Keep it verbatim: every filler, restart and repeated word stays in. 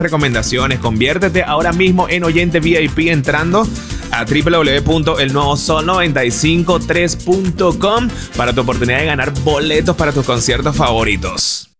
recomendaciones. Conviértete ahora mismo en oyente V I P entrando a w w w punto el nuevo sol noventa y cinco tres punto com para tu oportunidad de ganar boletos para tus conciertos favoritos.